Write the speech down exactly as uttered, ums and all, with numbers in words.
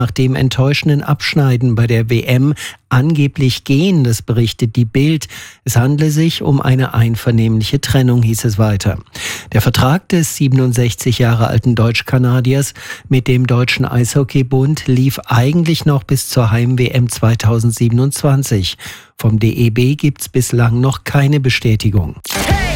Nach dem enttäuschenden Abschneiden bei der W M angeblich gehen, das berichtet die Bild. Es handle sich um eine einvernehmliche Trennung, hieß es weiter. Der Vertrag des siebenundsechzig Jahre alten Deutsch-Kanadiers mit dem Deutschen Eishockeybund lief eigentlich noch bis zur Heim-W M zweitausendsiebenundzwanzig. Vom D E B gibt's bislang noch keine Bestätigung.